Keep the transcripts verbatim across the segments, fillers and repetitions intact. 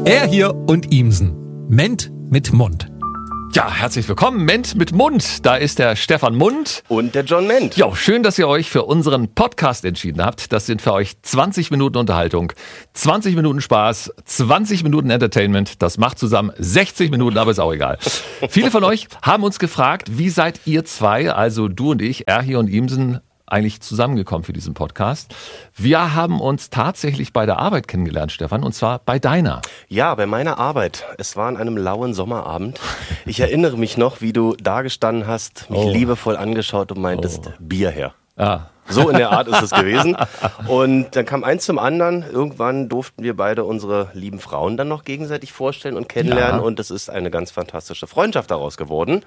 Er hier und Ihmsen. Ment mit Mund. Ja, herzlich willkommen, Ment mit Mund. Da ist der Stefan Mund. Und der John Ment. Ja, schön, dass ihr euch für unseren Podcast entschieden habt. Das sind für euch zwanzig Minuten Unterhaltung, zwanzig Minuten Spaß, zwanzig Minuten Entertainment. Das macht zusammen sechzig Minuten, aber ist auch egal. Viele von euch haben uns gefragt, wie seid ihr zwei, also du und ich, Er hier und Ihmsen, eigentlich zusammengekommen für diesen Podcast. Wir haben uns tatsächlich bei der Arbeit kennengelernt, Stefan, und zwar bei deiner. Ja, bei meiner Arbeit. Es war an einem lauen Sommerabend. Ich erinnere mich noch, wie du da gestanden hast, mich oh. liebevoll angeschaut und meintest, oh. Bier her. Ah. So in der Art ist es gewesen. Und dann kam eins zum anderen. Irgendwann durften wir beide unsere lieben Frauen dann noch gegenseitig vorstellen und kennenlernen. Ja. Und es ist eine ganz fantastische Freundschaft daraus geworden,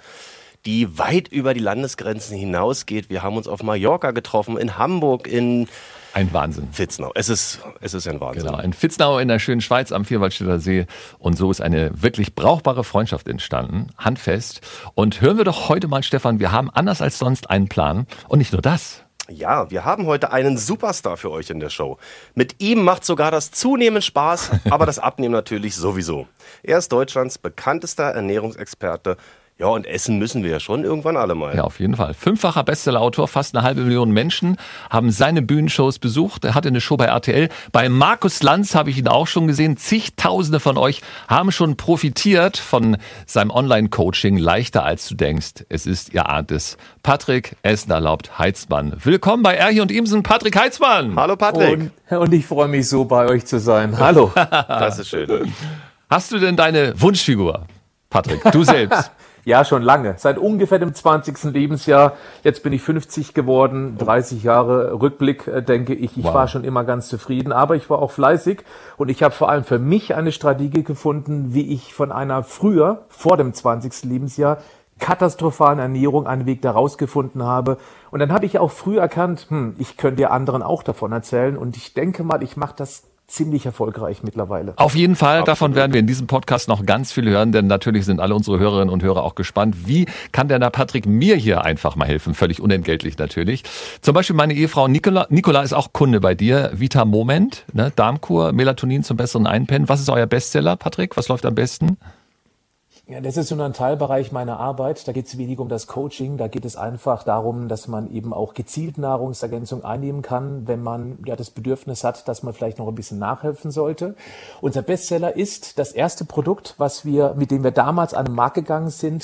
die weit über die Landesgrenzen hinausgeht. Wir haben uns auf Mallorca getroffen, in Hamburg, in ein Wahnsinn. Vitznau. Es ist, es ist ein Wahnsinn. Genau, in Vitznau in der schönen Schweiz am Vierwaldstätter See. Und so ist eine wirklich brauchbare Freundschaft entstanden, handfest. Und hören wir doch heute mal, Stefan, wir haben anders als sonst einen Plan. Und nicht nur das. Ja, wir haben heute einen Superstar für euch in der Show. Mit ihm macht sogar das Zunehmen Spaß, aber das Abnehmen natürlich sowieso. Er ist Deutschlands bekanntester Ernährungsexperte. Ja, und essen müssen wir ja schon irgendwann alle mal. Ja, auf jeden Fall. Fünffacher Bestsellerautor, fast eine halbe Million Menschen haben seine Bühnenshows besucht. Er hatte eine Show bei R T L. Bei Markus Lanz habe ich ihn auch schon gesehen. Zigtausende von euch haben schon profitiert von seinem Online-Coaching. Leichter als du denkst. Es ist, ihr ahnt es, Patrick Essen erlaubt Heitzmann. Willkommen bei Er hier und Ihmsen, Patrick Heitzmann. Hallo Patrick. Und, und ich freue mich so, bei euch zu sein. Hallo. Das ist schön. Hast du denn deine Wunschfigur, Patrick, du selbst? Ja, schon lange. Seit ungefähr dem zwanzigsten Lebensjahr. Jetzt bin ich fünfzig geworden, dreißig Jahre Rückblick, äh, denke ich. Ich wow. war schon immer ganz zufrieden, aber ich war auch fleißig und ich habe vor allem für mich eine Strategie gefunden, wie ich von einer früher, vor dem zwanzigsten Lebensjahr, katastrophalen Ernährung einen Weg daraus gefunden habe. Und dann habe ich auch früh erkannt, hm, ich könnte ja anderen auch davon erzählen und ich denke mal, ich mache das ziemlich erfolgreich mittlerweile. Auf jeden Fall, Absolut. Davon werden wir in diesem Podcast noch ganz viel hören, denn natürlich sind alle unsere Hörerinnen und Hörer auch gespannt, wie kann denn der Patrick mir hier einfach mal helfen, völlig unentgeltlich natürlich. Zum Beispiel meine Ehefrau Nicola, Nicola ist auch Kunde bei dir, Vita Moment, ne? Darmkur, Melatonin zum besseren Einpennen. Was ist euer Bestseller, Patrick? Was läuft am besten? Ja, das ist so ein Teilbereich meiner Arbeit. Da geht es weniger um das Coaching. Da geht es einfach darum, dass man eben auch gezielt Nahrungsergänzung einnehmen kann, wenn man ja das Bedürfnis hat, dass man vielleicht noch ein bisschen nachhelfen sollte. Unser Bestseller ist das erste Produkt, was wir, mit dem wir damals an den Markt gegangen sind.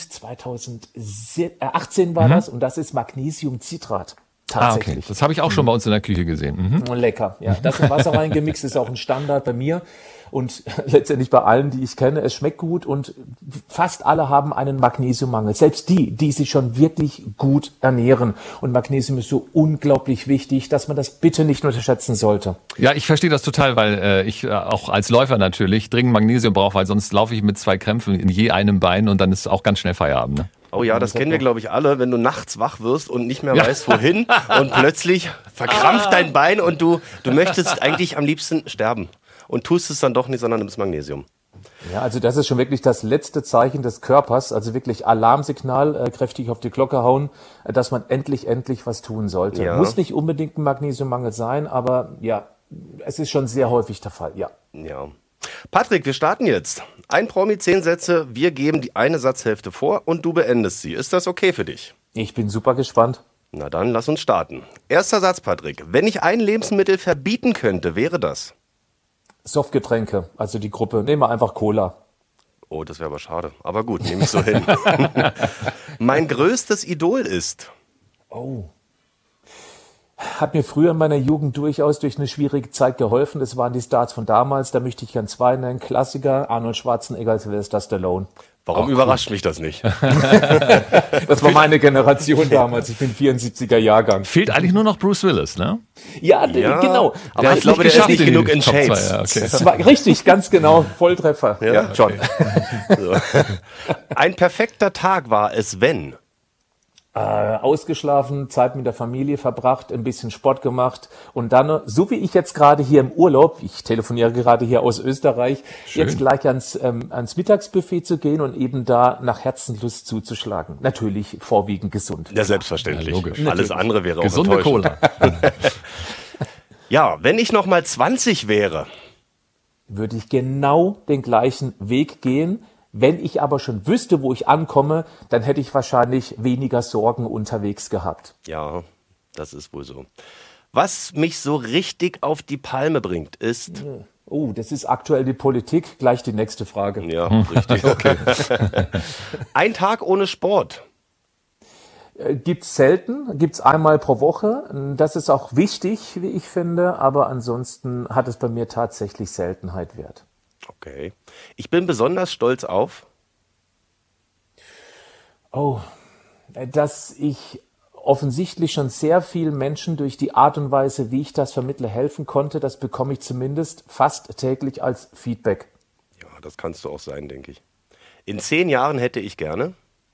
zweitausendachtzehn war mhm. das, und das ist Magnesiumcitrat. Tatsächlich. Ah, okay. Das habe ich auch schon bei uns in der Küche gesehen. Mhm. Lecker. Ja, das in Wasser reingemixt ist auch ein Standard bei mir. Und letztendlich bei allen, die ich kenne, es schmeckt gut und fast alle haben einen Magnesiummangel. Selbst die, die sich schon wirklich gut ernähren. Und Magnesium ist so unglaublich wichtig, dass man das bitte nicht unterschätzen sollte. Ja, ich verstehe das total, weil äh, ich äh, auch als Läufer natürlich dringend Magnesium brauche, weil sonst laufe ich mit zwei Krämpfen in je einem Bein und dann ist auch ganz schnell Feierabend. Ne? Oh ja, das kennen wir, glaube ich, alle, wenn du nachts wach wirst und nicht mehr ja. weißt, wohin und plötzlich verkrampft dein Bein und du, du möchtest eigentlich am liebsten sterben. Und tust es dann doch nicht, sondern nimmst Magnesium. Ja, also das ist schon wirklich das letzte Zeichen des Körpers, also wirklich Alarmsignal, äh, kräftig auf die Glocke hauen, äh, dass man endlich, endlich was tun sollte. Ja. Muss nicht unbedingt ein Magnesiummangel sein, aber ja, es ist schon sehr häufig der Fall, ja. Ja. Patrick, wir starten jetzt. Ein Promi, zehn Sätze, wir geben die eine Satzhälfte vor und du beendest sie. Ist das okay für dich? Ich bin super gespannt. Na dann, lass uns starten. Erster Satz, Patrick. Wenn ich ein Lebensmittel verbieten könnte, wäre das? Softgetränke, also die Gruppe. Nehmen wir einfach Cola. Oh, das wäre aber schade. Aber gut, nehme ich so hin. Mein größtes Idol ist? Oh. Hat mir früher in meiner Jugend durchaus durch eine schwierige Zeit geholfen. Das waren die Stars von damals. Da möchte ich gern zwei nennen. Klassiker, Arnold Schwarzenegger, Sylvester Stallone. Warum oh, überrascht cool. mich das nicht? Das war meine Generation damals. Ich bin vierundsiebziger Jahrgang. Fehlt eigentlich nur noch Bruce Willis, ne? Ja, ja genau. Aber ich glaube, der ist nicht genug in Shape. Ja, okay. Das war richtig, ganz genau. Volltreffer. Ja, ja John. Okay. So. Ein perfekter Tag war es, wenn... Äh, ausgeschlafen, Zeit mit der Familie verbracht, ein bisschen Sport gemacht und dann, so wie ich jetzt gerade hier im Urlaub, ich telefoniere gerade hier aus Österreich, Schön. jetzt gleich ans, ähm, ans Mittagsbuffet zu gehen und eben da nach Herzenslust zuzuschlagen. Natürlich vorwiegend gesund. Ja, selbstverständlich. Ja, logisch. Natürlich. Alles andere wäre auch Gesunde Cola. Ja, wenn ich noch mal zwanzig wäre. würde ich genau den gleichen Weg gehen. Wenn ich aber schon wüsste, wo ich ankomme, dann hätte ich wahrscheinlich weniger Sorgen unterwegs gehabt. Ja, das ist wohl so. Was mich so richtig auf die Palme bringt, ist... Oh, das ist aktuell die Politik. Gleich die nächste Frage. Ja, richtig. Okay. Ein Tag ohne Sport. Gibt's selten, gibt's einmal pro Woche. Das ist auch wichtig, wie ich finde, aber ansonsten hat es bei mir tatsächlich Seltenheit wert. Okay. Ich bin besonders stolz auf... Oh, dass ich offensichtlich schon sehr vielen Menschen durch die Art und Weise, wie ich das vermittle, helfen konnte. Das bekomme ich zumindest fast täglich als Feedback. Ja, das kannst du auch sein, denke ich. In zehn Jahren hätte ich gerne...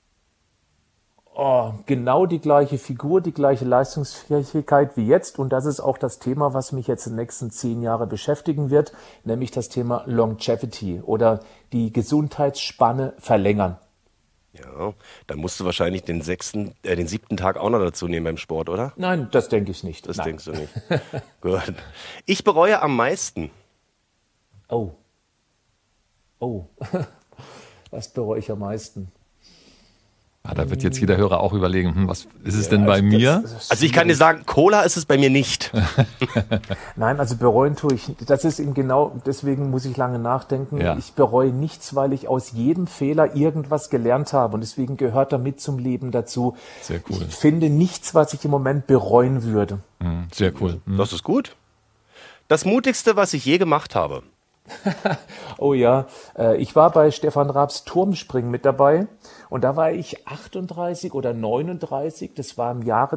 Oh, genau die gleiche Figur, die gleiche Leistungsfähigkeit wie jetzt. Und das ist auch das Thema, was mich jetzt in den nächsten zehn Jahren beschäftigen wird, nämlich das Thema Longevity oder die Gesundheitsspanne verlängern. Ja, dann musst du wahrscheinlich den sechsten, äh, den siebten Tag auch noch dazu nehmen beim Sport, oder? Nein, das denke ich nicht. Das Nein. denkst du nicht. Gut. Ich bereue am meisten. Oh. Oh. Was bereue ich am meisten? Ah, da wird jetzt jeder Hörer auch überlegen, hm, was ist es denn bei also mir? das- das- Also ich kann dir sagen, Cola ist es bei mir nicht. Nein, also bereuen tue ich, das ist eben genau, deswegen muss ich lange nachdenken. Ja. Ich bereue nichts, weil ich aus jedem Fehler irgendwas gelernt habe und deswegen gehört damit zum Leben dazu. Sehr cool. Ich finde nichts, was ich im Moment bereuen würde. Hm, sehr cool. Hm. Das ist gut. Das Mutigste, was ich je gemacht habe. Oh ja, äh, ich war bei Stefan Raabs Turmspringen mit dabei und da war ich achtunddreißig oder neununddreißig, das war im Jahre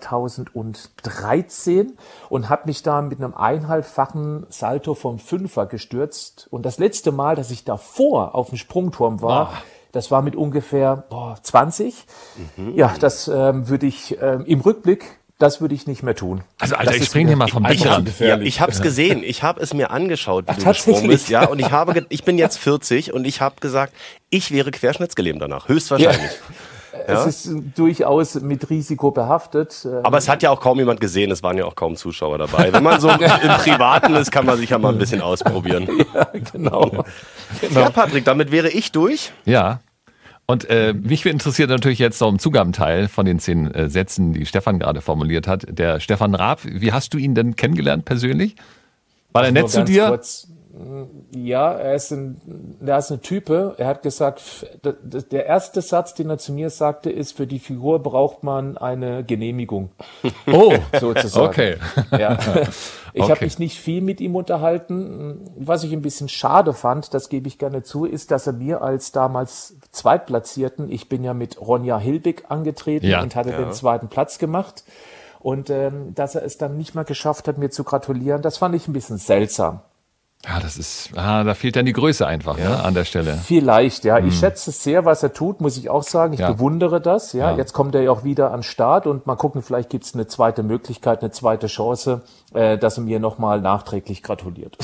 zweitausenddreizehn und habe mich da mit einem eineinhalbfachen Salto vom Fünfer gestürzt und das letzte Mal, dass ich davor auf dem Sprungturm war, Ah. das war mit ungefähr boah, zwanzig. Ja, das ähm, würde ich ähm, im Rückblick, das würde ich nicht mehr tun. Also Alter, Das ich ist spring mir hier mal vom einfach Dach ran. gefährlich. Ja, ich habe es gesehen. Ich habe es mir angeschaut, wie Ach, du gesprungen tatsächlich? bist. Ja, und ich habe, ge- ich bin jetzt vierzig und ich habe gesagt, ich wäre querschnittsgelähmt danach, höchstwahrscheinlich. Ja. Es ist durchaus mit Risiko behaftet. ähm, Aber es hat ja auch kaum jemand gesehen. Es waren ja auch kaum Zuschauer dabei. Wenn man so im Privaten ist, kann man sich ja mal ein bisschen ausprobieren. Ja, genau. Ja, Patrick, damit wäre ich durch. Ja. Und äh, mich interessiert natürlich jetzt noch im Zugabenteil von den zehn äh, Sätzen, die Stefan gerade formuliert hat. Der Stefan Raab, wie hast du ihn denn kennengelernt persönlich? War er Nur nett zu ganz dir? kurz. Ja, er ist ein, er ist eine Type. Er hat gesagt, d- der erste Satz, den er zu mir sagte, ist, für die Figur braucht man eine Genehmigung, Oh, sozusagen. okay. Ja. Ich Okay. habe mich nicht viel mit ihm unterhalten. Was ich ein bisschen schade fand, das gebe ich gerne zu, ist, dass er mir als damals Zweitplatzierten, ich bin ja mit Ronja Hilbig angetreten Ja. und hatte Ja. den zweiten Platz gemacht. Und ähm, dass er es dann nicht mal geschafft hat, mir zu gratulieren, das fand ich ein bisschen seltsam. Ja, das ist, ah, da fehlt dann die Größe einfach ne, an der Stelle. Vielleicht, ja. Ich schätze sehr, was er tut, muss ich auch sagen. Ich Ja. bewundere das. Ja. Ja. Jetzt kommt er ja auch wieder an den Start und mal gucken, vielleicht gibt's eine zweite Möglichkeit, eine zweite Chance, äh, dass er mir nochmal nachträglich gratuliert.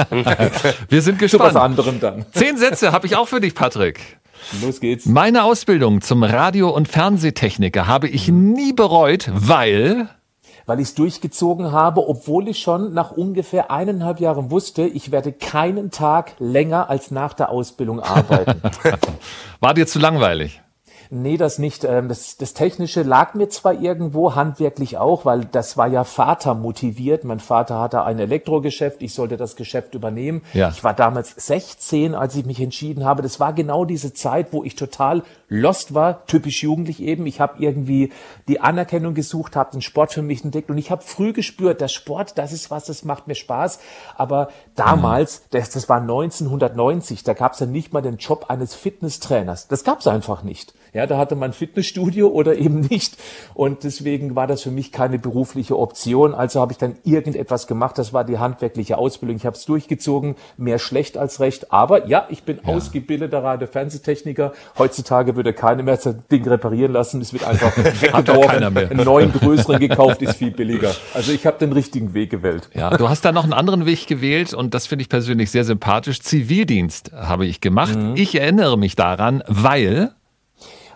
Wir sind Zu was gespannt. anderem dann. Zehn Sätze habe ich auch für dich, Patrick. Los geht's. Meine Ausbildung zum Radio- und Fernsehtechniker habe ich nie bereut, weil... Weil ich es durchgezogen habe, obwohl ich schon nach ungefähr eineinhalb Jahren wusste, ich werde keinen Tag länger als nach der Ausbildung arbeiten. War dir zu langweilig? Nee, das nicht. Ähm, Das, das Technische lag mir zwar irgendwo, handwerklich auch, weil das war ja Vater motiviert. Mein Vater hatte ein Elektrogeschäft, ich sollte das Geschäft übernehmen. Ja. Ich war damals sechzehn, als ich mich entschieden habe. Das war genau diese Zeit, wo ich total lost war, typisch jugendlich eben. Ich habe irgendwie die Anerkennung gesucht, habe den Sport für mich entdeckt und ich habe früh gespürt, der Sport, das ist was, das macht mir Spaß. Aber damals, das, das war neunzehnhundertneunzig, da gab es ja nicht mal den Job eines Fitnesstrainers. Das gab es einfach nicht. Ja, da hatte man ein Fitnessstudio oder eben nicht. Und deswegen war das für mich keine berufliche Option. Also habe ich dann irgendetwas gemacht. Das war die handwerkliche Ausbildung. Ich habe es durchgezogen, mehr schlecht als recht. Aber ja, ich bin ausgebildeter Radio-Fernsehtechniker. Heutzutage würde keiner mehr das Ding reparieren lassen. Es wird einfach weggeworfen. keiner mehr. Einen neuen, größeren gekauft, ist viel billiger. Also ich habe den richtigen Weg gewählt. Ja, du hast da noch einen anderen Weg gewählt und das finde ich persönlich sehr sympathisch. Zivildienst habe ich gemacht. Ich erinnere mich daran, weil...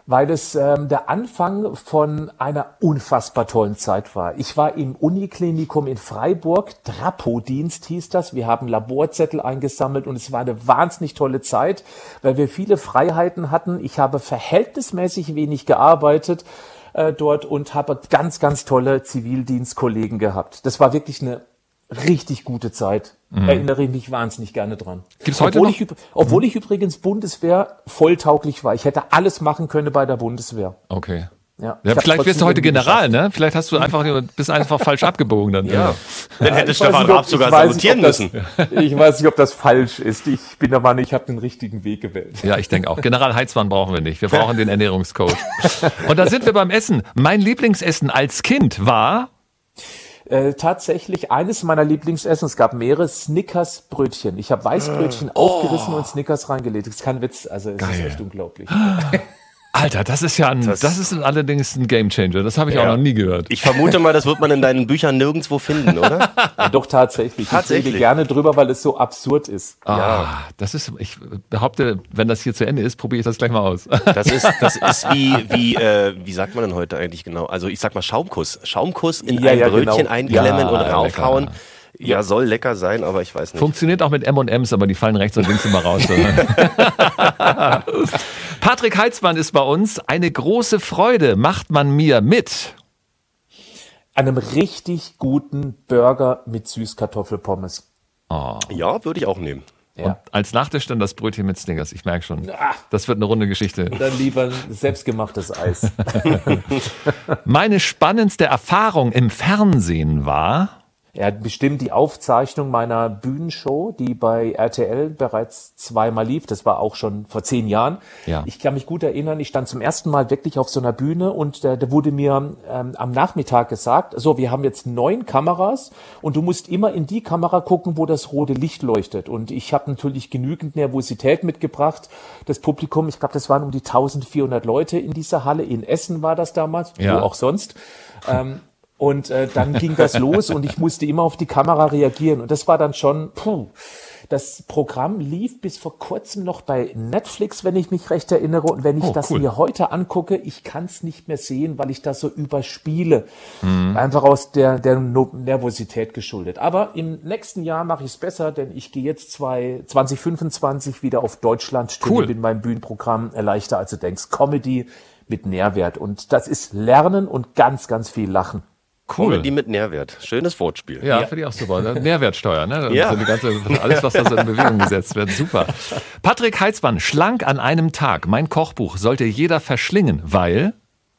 weil es ähm, der Anfang von einer unfassbar tollen Zeit war. Ich war im Uniklinikum in Freiburg, Trapodienst hieß das. Wir haben Laborzettel eingesammelt und es war eine wahnsinnig tolle Zeit, weil wir viele Freiheiten hatten. Ich habe verhältnismäßig wenig gearbeitet äh, dort und habe ganz, ganz tolle Zivildienstkollegen gehabt. Das war wirklich eine richtig gute Zeit. Mhm. Erinnere ich mich wahnsinnig gerne dran. Gibt's heute obwohl noch? Ich, obwohl ich übrigens Bundeswehr volltauglich war. Ich hätte alles machen können bei der Bundeswehr. Okay. Ja, ja, vielleicht wirst du heute General, ne? Vielleicht hast du einfach, bist einfach falsch abgebogen dann. Ja. Dann hätte ich Stefan nicht, ob, Raab sogar das, salutieren müssen. Ich weiß nicht, ob das falsch ist. Ich bin der Mann, ich habe den richtigen Weg gewählt. Ja, ich denke auch. General Heizmann brauchen wir nicht. Wir brauchen den Ernährungscoach. Und da sind wir beim Essen. Mein Lieblingsessen als Kind war... Äh, tatsächlich eines meiner Lieblingsessen, es gab mehrere Snickers-Brötchen. Ich habe Weißbrötchen oh. aufgerissen und Snickers reingelegt. Das ist kein Witz, also es Geil. ist echt unglaublich. Alter, das ist ja ein, das, das ist allerdings ein Gamechanger. Das habe ich ja. auch noch nie gehört. Ich vermute mal, das wird man in deinen Büchern nirgendwo finden, oder? Ja, doch, tatsächlich. tatsächlich. Ich rede gerne drüber, weil es so absurd ist. Ah, ja. Das ist, ich behaupte, wenn das hier zu Ende ist, probiere ich das gleich mal aus. Das ist, das ist wie, wie, äh, wie sagt man denn heute eigentlich genau? Also ich sag mal Schaumkuss. Schaumkuss in ja, ein ja, Brötchen genau. einklemmen ja, und raufhauen. Lecker. Ja, soll lecker sein, aber ich weiß nicht. Funktioniert auch mit M und M's, aber die fallen rechts und links immer raus. Patrick Heitzmann ist bei uns. Eine große Freude macht man mir mit einem richtig guten Burger mit Süßkartoffelpommes. Oh. Ja, würde ich auch nehmen. Ja. Und als Nachtisch dann das Brötchen mit Snickers. Ich merke schon, das wird eine runde Geschichte. Und dann lieber selbstgemachtes Eis. Meine spannendste Erfahrung im Fernsehen war... Er hat bestimmt die Aufzeichnung meiner Bühnenshow, die bei R T L bereits zweimal lief. Das war auch schon vor zehn Jahren. Ja. Ich kann mich gut erinnern, ich stand zum ersten Mal wirklich auf so einer Bühne und da, da wurde mir ähm, am Nachmittag gesagt, so, wir haben jetzt neun Kameras und du musst immer in die Kamera gucken, wo das rote Licht leuchtet. Und ich habe natürlich genügend Nervosität mitgebracht. Das Publikum, ich glaube, das waren um die eintausendvierhundert Leute in dieser Halle. In Essen war das damals, ja. wo auch sonst. Ähm, Und äh, dann ging das los und ich musste immer auf die Kamera reagieren. Und das war dann schon, puh, das Programm lief bis vor kurzem noch bei Netflix, wenn ich mich recht erinnere. Und wenn ich oh, das cool. mir heute angucke, ich kann es nicht mehr sehen, weil ich das so überspiele. Mhm. Einfach aus der, der Nervosität geschuldet. Aber im nächsten Jahr mache ich es besser, denn ich gehe jetzt zwanzig fünfundzwanzig wieder auf Deutschland cool. mit meinem Bühnenprogramm Leichter als du denkst. Comedy mit Nährwert. Und das ist Lernen und ganz, ganz viel Lachen. Cool. Comedy mit Nährwert. Schönes Wortspiel. Ja, ja. Finde ich auch super. Ne? Nährwertsteuer, ne? Ja. Die ganze, alles, was da so in Bewegung gesetzt wird. Super. Patrick Heitzmann, schlank an einem Tag. Mein Kochbuch sollte jeder verschlingen, weil...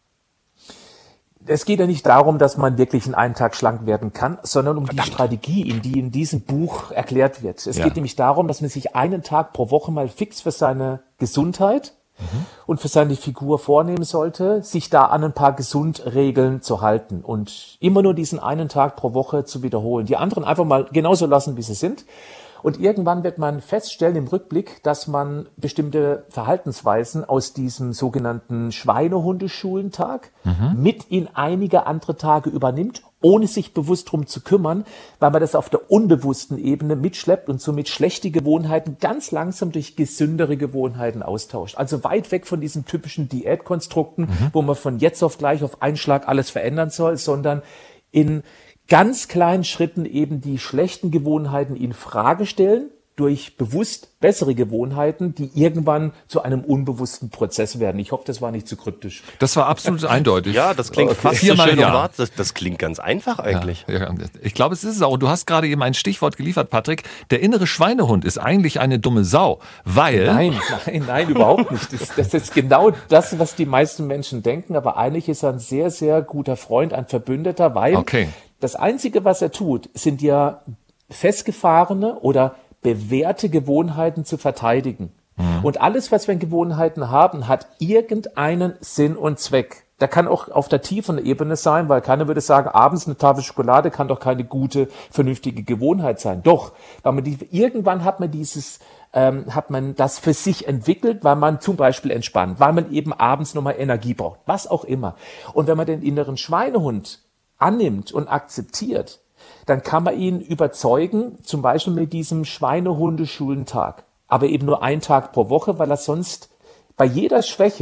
Es geht ja nicht darum, dass man wirklich in einem Tag schlank werden kann, sondern um Verdammt. die Strategie, in die in diesem Buch erklärt wird. Es ja. geht nämlich darum, dass man sich einen Tag pro Woche mal fix für seine Gesundheit Mhm. und für seine Figur vornehmen sollte, sich da an ein paar Gesundregeln zu halten und immer nur diesen einen Tag pro Woche zu wiederholen. Die anderen einfach mal genauso lassen, wie sie sind. Und irgendwann wird man feststellen im Rückblick, dass man bestimmte Verhaltensweisen aus diesem sogenannten Schweinehundeschulentag mhm. mit in einige andere Tage übernimmt, ohne sich bewusst drum zu kümmern, weil man das auf der unbewussten Ebene mitschleppt und somit schlechte Gewohnheiten ganz langsam durch gesündere Gewohnheiten austauscht. Also weit weg von diesen typischen Diätkonstrukten, mhm. wo man von jetzt auf gleich auf einen Schlag alles verändern soll, sondern in ganz kleinen Schritten eben die schlechten Gewohnheiten in Frage stellen, durch bewusst bessere Gewohnheiten, die irgendwann zu einem unbewussten Prozess werden. Ich hoffe, das war nicht zu kryptisch. Das war absolut eindeutig. Ja, das klingt okay. fast so schön ja. das, das klingt ganz einfach eigentlich. Ja, ja. Ich glaube, es ist es auch. Du hast gerade eben ein Stichwort geliefert, Patrick. Der innere Schweinehund ist eigentlich eine dumme Sau, weil... Nein, nein, nein, überhaupt nicht. Das, das ist genau das, was die meisten Menschen denken. Aber eigentlich ist er ein sehr, sehr guter Freund, ein Verbündeter, weil okay. das Einzige, was er tut, sind ja festgefahrene oder bewährte Gewohnheiten zu verteidigen. Mhm. Und alles, was wir in Gewohnheiten haben, hat irgendeinen Sinn und Zweck. Der kann auch auf der tiefen Ebene sein, weil keiner würde sagen, abends eine Tafel Schokolade kann doch keine gute, vernünftige Gewohnheit sein. Doch, weil man die, irgendwann hat man dieses, ähm, hat man das für sich entwickelt, weil man zum Beispiel entspannt, weil man eben abends nochmal Energie braucht, was auch immer. Und wenn man den inneren Schweinehund annimmt und akzeptiert, dann kann man ihn überzeugen, zum Beispiel mit diesem Schweinehundeschulentag. Aber eben nur einen Tag pro Woche, weil er sonst bei jeder Schwäche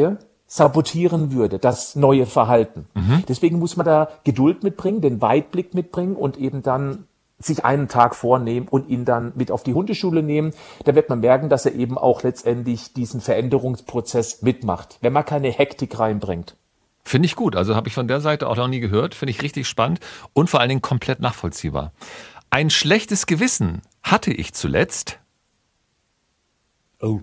sabotieren würde, das neue Verhalten. Mhm. Deswegen muss man da Geduld mitbringen, den Weitblick mitbringen und eben dann sich einen Tag vornehmen und ihn dann mit auf die Hundeschule nehmen. Da wird man merken, dass er eben auch letztendlich diesen Veränderungsprozess mitmacht, wenn man keine Hektik reinbringt. Finde ich gut. Also habe ich von der Seite auch noch nie gehört. Finde ich richtig spannend und vor allen Dingen komplett nachvollziehbar. Ein schlechtes Gewissen hatte ich zuletzt. Oh.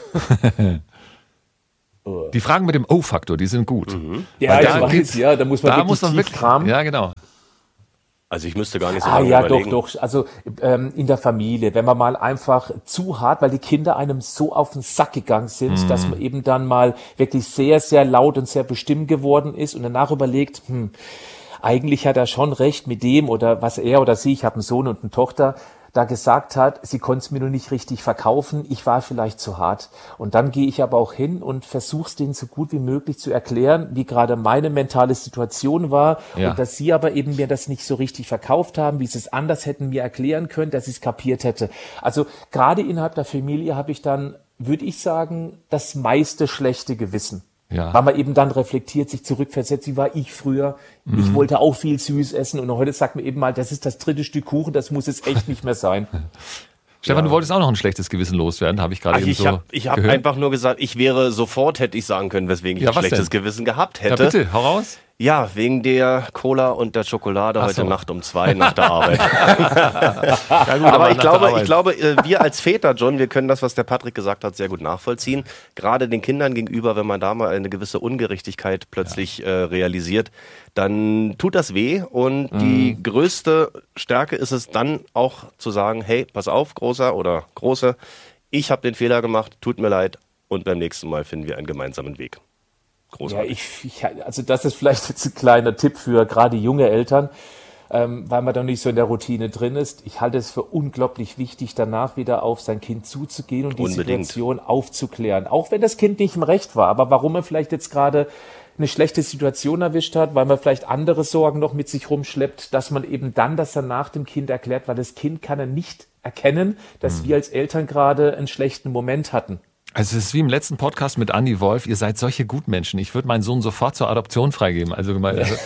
Die Fragen mit dem O-Faktor, die sind gut. Mhm. Ja, da ich weiß, geht's- ja, da muss man Da wirklich muss man tief wirklich kramen. Ja, genau. Also ich müsste gar nicht so Ah lange ja, überlegen. doch, doch. Also ähm, in der Familie, wenn man mal einfach zu hart, weil die Kinder einem so auf den Sack gegangen sind, Mhm. dass man eben dann mal wirklich sehr, sehr laut und sehr bestimmt geworden ist und danach überlegt, hm, eigentlich hat er schon recht mit dem oder was er oder sie, ich habe einen Sohn und eine Tochter, da gesagt hat, sie konnte es mir nur nicht richtig verkaufen, ich war vielleicht zu hart. Und dann gehe ich aber auch hin und versuche es denen so gut wie möglich zu erklären, wie gerade meine mentale Situation war Ja. und dass sie aber eben mir das nicht so richtig verkauft haben, wie sie es anders hätten mir erklären können, dass ich es kapiert hätte. Also gerade innerhalb der Familie habe ich dann, würde ich sagen, das meiste schlechte Gewissen. Ja. Weil man eben dann reflektiert, sich zurückversetzt, wie war ich früher? Mhm. Ich wollte auch viel süß essen und heute sagt man eben mal, das ist das dritte Stück Kuchen, das muss jetzt echt nicht mehr sein. Stefan, du wolltest auch noch ein schlechtes Gewissen loswerden, habe ich gerade Ach, eben ich so habe ich hab gehört. einfach nur gesagt, ich wäre sofort, hätte ich sagen können, weswegen ich Ja, ein was schlechtes denn? Gewissen gehabt Ja, hätte. bitte, hau raus. Ja, wegen der Cola und der Schokolade Ach heute so. Nacht um zwei nach der Arbeit. Ja, gut, Aber ich nach der glaube, Arbeit. ich glaube, äh, wir als Väter, John, wir können das, was der Patrick gesagt hat, sehr gut nachvollziehen. Gerade den Kindern gegenüber, wenn man da mal eine gewisse Ungerechtigkeit plötzlich äh, realisiert, dann tut das weh. Und die Mhm. größte Stärke ist es dann auch zu sagen, hey, pass auf, Großer oder Große, ich habe den Fehler gemacht, tut mir leid und beim nächsten Mal finden wir einen gemeinsamen Weg. Ja, Großartig. ich, ich, also das ist vielleicht jetzt ein kleiner Tipp für gerade junge Eltern, ähm, weil man da nicht so in der Routine drin ist. Ich halte es für unglaublich wichtig, danach wieder auf sein Kind zuzugehen und die Unbedingt. Situation aufzuklären. Auch wenn das Kind nicht im Recht war, aber warum er vielleicht jetzt gerade eine schlechte Situation erwischt hat, weil man vielleicht andere Sorgen noch mit sich rumschleppt, dass man eben dann das danach dem Kind erklärt, weil das Kind kann er nicht erkennen, dass wir als Eltern gerade einen schlechten Moment hatten. Also es ist wie im letzten Podcast mit Andi Wolf, ihr seid solche Gutmenschen. Ich würde meinen Sohn sofort zur Adoption freigeben. Also, gemein- also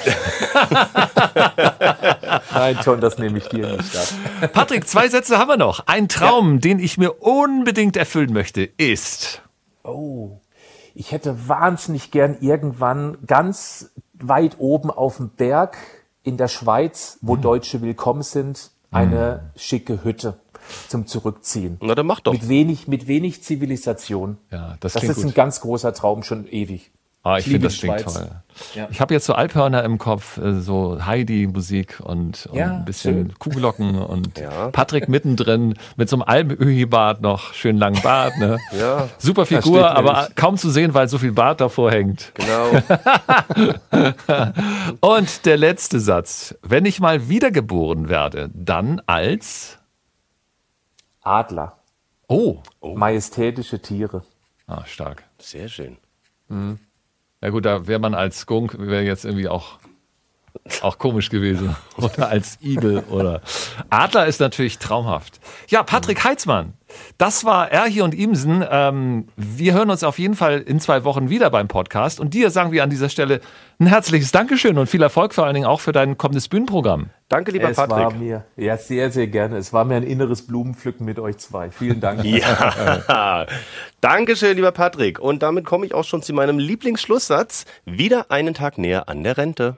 Nein, John, das nehme ich dir nicht ab. Patrick, zwei Sätze haben wir noch. Ein Traum, den ich mir unbedingt erfüllen möchte, ist... Oh, ich hätte wahnsinnig gern irgendwann ganz weit oben auf dem Berg in der Schweiz, wo Deutsche willkommen sind, eine schicke Hütte zum Zurückziehen. Na, dann mach doch. Mit wenig, mit wenig Zivilisation. Ja, das Das klingt ist gut. ein ganz großer Traum, schon ewig. Ah, ich liebe finde, das die klingt Schweiz. toll. Ja. Ich habe jetzt so Alphörner im Kopf, äh, so Heidi-Musik und, und Ja, ein bisschen schön. Kuhglocken und Ja. Patrick mittendrin mit so einem Almöhi-Bart noch, schön langen Bart. Ne? Ja, Super das steht Figur, mir aber nicht. kaum zu sehen, weil so viel Bart davor hängt. genau. Und der letzte Satz. Wenn ich mal wiedergeboren werde, dann als... Adler, Oh, majestätische Tiere. ah, stark. Sehr schön. Ja gut, da wäre man als Skunk, wäre jetzt irgendwie auch, auch komisch gewesen. Oder als Igel oder Adler ist natürlich traumhaft. Ja, Patrick Heitzmann, das war Er hier und Imsen. Ähm, wir hören uns auf jeden Fall in zwei Wochen wieder beim Podcast. Und dir sagen wir an dieser Stelle ein herzliches Dankeschön und viel Erfolg vor allen Dingen auch für dein kommendes Bühnenprogramm. Danke, lieber Es war Patrick. mir, ja, sehr, sehr gerne. Es war mir ein inneres Blumenpflücken mit euch zwei. Vielen Dank. Ja, Dankeschön, lieber Patrick. Und damit komme ich auch schon zu meinem Lieblingsschlusssatz. Wieder einen Tag näher an der Rente.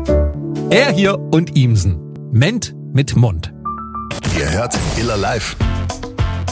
Er hier und Imsen. Ment mit Mund. Ihr hört Iller Live.